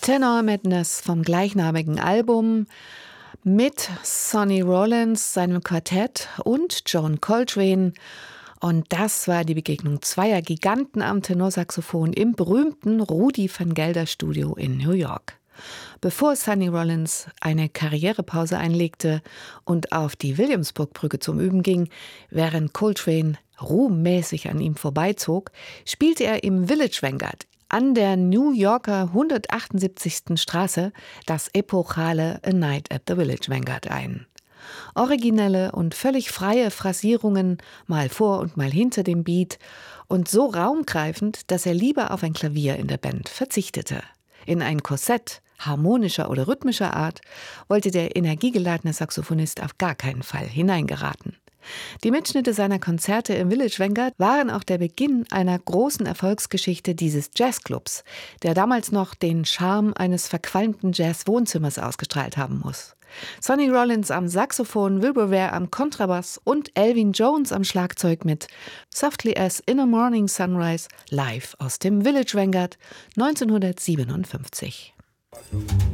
Tenor Madness vom gleichnamigen Album mit Sonny Rollins, seinem Quartett und John Coltrane. Und das war die Begegnung zweier Giganten am Tenorsaxophon im berühmten Rudi van Gelder Studio in New York. Bevor Sonny Rollins eine Karrierepause einlegte und auf die Williamsburg-Brücke zum Üben ging, während Coltrane ruhmmäßig an ihm vorbeizog, spielte er im Village Vanguard an der New Yorker 178. Straße das epochale A Night at the Village Vanguard ein. Originelle und völlig freie Phrasierungen, mal vor und mal hinter dem Beat und so raumgreifend, dass er lieber auf ein Klavier in der Band verzichtete. In ein Korsett harmonischer oder rhythmischer Art wollte der energiegeladene Saxophonist auf gar keinen Fall hineingeraten. Die Mitschnitte seiner Konzerte im Village Vanguard waren auch der Beginn einer großen Erfolgsgeschichte dieses Jazzclubs, der damals noch den Charme eines verqualmten Jazz-Wohnzimmers ausgestrahlt haben muss. Sonny Rollins am Saxophon, Wilbur Ware am Kontrabass und Elvin Jones am Schlagzeug mit Softly as in a Morning Sunrise live aus dem Village Vanguard 1957.